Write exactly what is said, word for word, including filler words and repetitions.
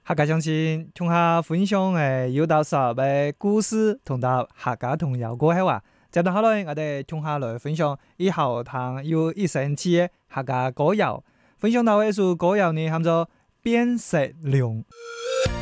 客家鄉親聽下分享誒，有道十嘅故事同到客家童謠過後啊，接到下來我哋聽下來分享以後堂有一生氣嘅客家歌謠，分享到一首歌謠呢，喊做變色龍。